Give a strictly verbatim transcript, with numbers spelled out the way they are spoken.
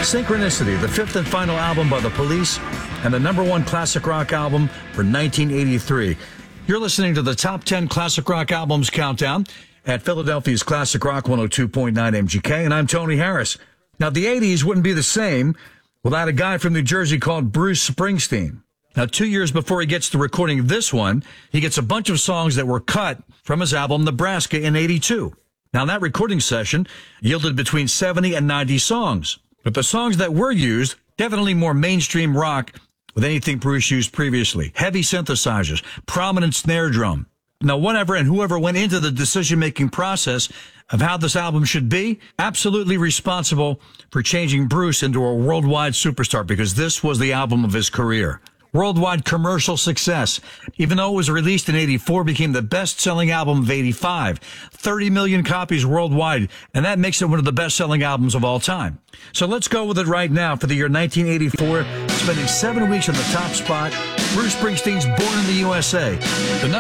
Synchronicity, the fifth and final album by The Police, and the number one classic rock album for nineteen eighty-three. You're listening to the Top ten Classic Rock Albums Countdown at Philadelphia's Classic Rock one oh two point nine M G K, and I'm Tony Harris. Now, the eighties wouldn't be the same without a guy from New Jersey called Bruce Springsteen. Now, two years before he gets to recording this one, he gets a bunch of songs that were cut from his album Nebraska in eighty-two. Now, that recording session yielded between seventy and ninety songs. But the songs that were used, definitely more mainstream rock with anything Bruce used previously. Heavy synthesizers, prominent snare drum. Now, whatever and whoever went into the decision-making process of how this album should be, absolutely responsible for changing Bruce into a worldwide superstar, because this was the album of his career. Worldwide commercial success. Even though it was released in eighty-four, became the best-selling album of eighty-five. thirty million copies worldwide, and that makes it one of the best-selling albums of all time. So let's go with it right now for the year nineteen eighty-four, spending seven weeks on the top spot. Bruce Springsteen's Born in the U S A. The